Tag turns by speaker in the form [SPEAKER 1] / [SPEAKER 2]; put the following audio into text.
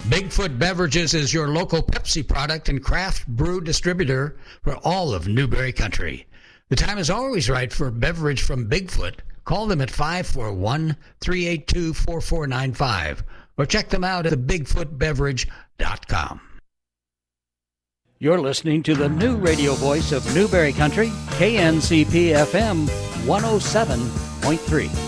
[SPEAKER 1] Bigfoot Beverages is your local Pepsi product and craft brew distributor for all of Newberry Country. The time is always right for a beverage from Bigfoot. Call them at 541-382-4495 or check them out at thebigfootbeverage.com. You're listening to the new radio voice of Newberry Country, KNCP FM 107.3.